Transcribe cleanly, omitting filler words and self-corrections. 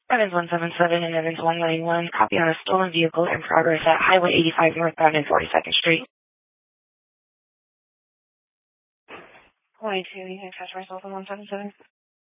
Evans 177 and Evans 191. Copy on a stolen vehicle in progress at Highway 85 northbound and 42nd Street. 22, you can catch myself in 177.